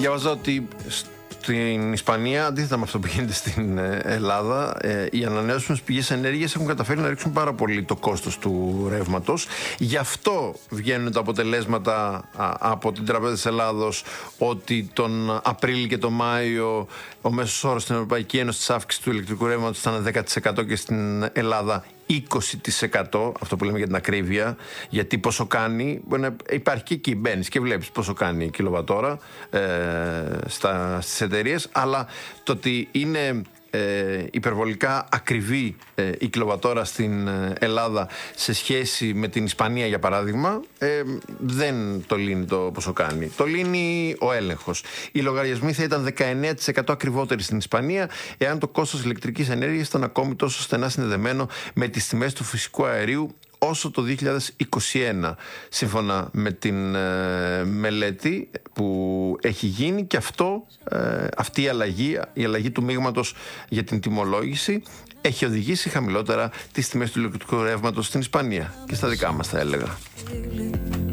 Διάβαζα ότι στην Ισπανία, αντίθετα με αυτό που γίνεται στην Ελλάδα, οι ανανεώσιμες πηγές ενέργειας έχουν καταφέρει να ρίξουν πάρα πολύ το κόστος του ρεύματος. Γι' αυτό βγαίνουν τα αποτελέσματα από την Τράπεζα της Ελλάδος ότι τον Απρίλιο και τον Μάιο ο μέσος όρος στην Ευρωπαϊκή Ένωση της αύξησης του ηλεκτρικού ρεύματος ήταν 10% και στην Ελλάδα 20%, αυτό που λέμε για την ακρίβεια. Γιατί πόσο κάνει, υπάρχει και εκεί, μπαίνεις και βλέπεις πόσο κάνει η κιλοβατόρα στις εταιρείες, αλλά το ότι είναι υπερβολικά ακριβή η κιλοβατόρα στην Ελλάδα σε σχέση με την Ισπανία, για παράδειγμα, δεν το λύνει το πόσο κάνει. Το λύνει ο έλεγχος. Οι λογαριασμοί θα ήταν 19% ακριβότεροι στην Ισπανία εάν το κόστος ηλεκτρικής ενέργειας ήταν ακόμη τόσο στενά συνδεδεμένο με τις τιμές του φυσικού αερίου όσο το 2021, σύμφωνα με την μελέτη που έχει γίνει. Και αυτή η αλλαγή του μείγματος για την τιμολόγηση έχει οδηγήσει χαμηλότερα τις τιμές του ηλεκτρικού ρεύματος στην Ισπανία και στα δικά μας, θα έλεγα.